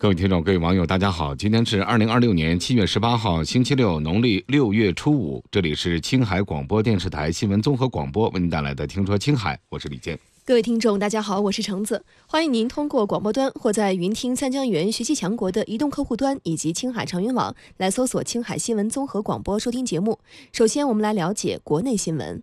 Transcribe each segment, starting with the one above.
各位听众、各位网友，大家好！今天是2026年7月18号，星期六，农历6月初5。这里是青海广播电视台新闻综合广播为您带来的《听说青海》，我是李健。 各位听众，大家好，我是橙子，欢迎您通过广播端或在云听三江源学习强国的移动客户端以及青海长云网来搜索青海新闻综合广播收听节目。首先，我们来了解国内新闻。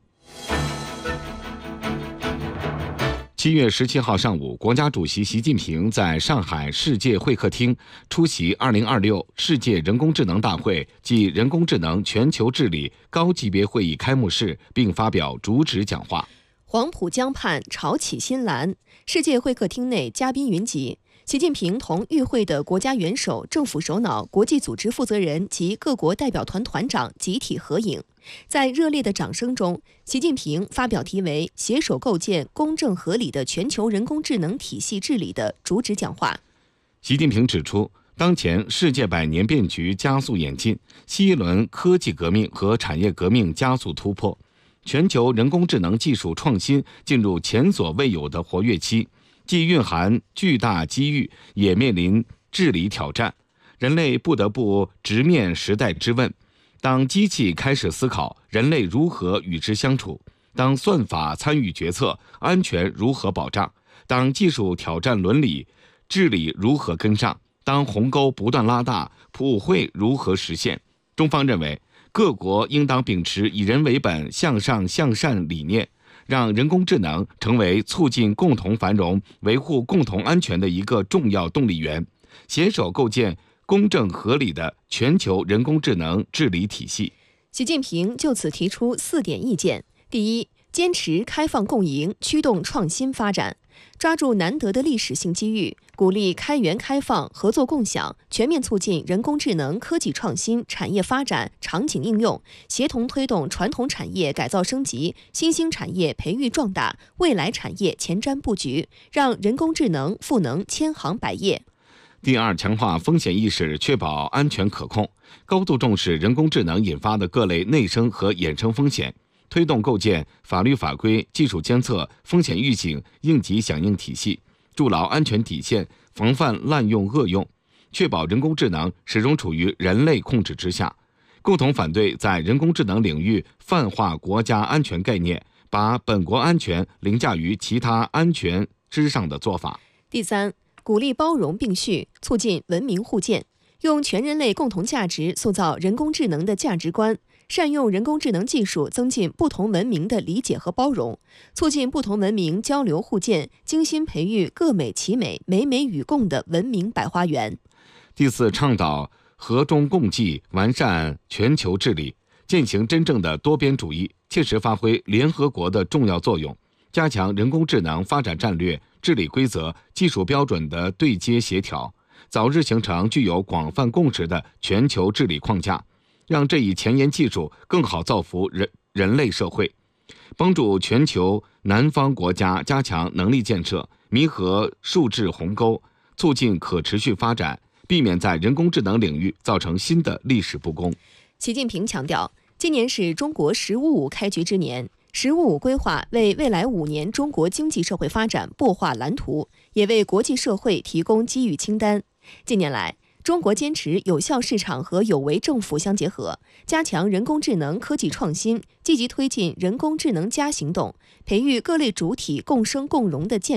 7月17号上午，国家主席习近平在上海世界会客厅出席2026世界人工智能大会暨人工智能全球治理高级别会议开幕式，并发表主旨讲话。 黄浦江畔潮起新澜，世界会客厅内嘉宾云集。习近平同与会的国家元首、政府首脑、国际组织负责人及各国代表团团长集体合影。在热烈的掌声中，习近平发表题为“携手构建公正合理的全球人工智能体系治理”的主旨讲话。 习近平指出，当前世界百年变局加速演进，新一轮科技革命和产业革命加速突破，全球人工智能技术创新进入前所未有的活跃期，既蕴含巨大机遇，也面临治理挑战。人类不得不直面时代之问。当机器开始思考，人类如何与之相处？当算法参与决策，安全如何保障？当技术挑战伦理，治理如何跟上？当鸿沟不断拉大，普惠如何实现？中方认为，各国应当秉持以人为本、向上向善理念，让人工智能成为促进共同繁荣、维护共同安全的一个重要动力源，携手构建公正合理的全球人工智能治理体系。 习近平就此提出4点意见：第一，坚持开放共赢，驱动创新发展，抓住难得的历史性机遇，鼓励开源开放、合作共享，全面促进人工智能科技创新、产业发展、场景应用，协同推动传统产业改造升级、新兴产业培育壮大、未来产业前瞻布局，让人工智能赋能千行百业。 第二，强化风险意识，确保安全可控，高度重视人工智能引发的各类内生和衍生风险，推动构建法律法规、技术监测、风险预警、应急响应体系，筑牢安全底线，防范滥用恶用，确保人工智能始终处于人类控制之下。共同反对在人工智能领域泛化国家安全概念，把本国安全凌驾于其他安全之上的做法。 第三，鼓励包容并蓄，促进文明互鉴，用全人类共同价值塑造人工智能的价值观，善用人工智能技术增进不同文明的理解和包容，促进不同文明交流互鉴，精心培育各美其美、美美与共的文明百花园。 第四，倡导和衷共济，完善全球治理，践行真正的多边主义，切实发挥联合国的重要作用，加强人工智能发展战略、治理规则、技术标准的对接协调，早日形成具有广泛共识的全球治理框架，让这一前沿技术更好造福人类社会，帮助全球南方国家加强能力建设，弥合数字鸿沟，促进可持续发展，避免在人工智能领域造成新的历史不公。 习近平强调，今年是中国“十五五”开局之年，“十五五”规划为未来5年中国经济社会发展擘画蓝图，也为国际社会提供机遇清单。近年来，中国坚持有效市场和有为政府相结合，加强人工智能科技创新，积极推进人工智能+行动，培育各类主体共生共荣的健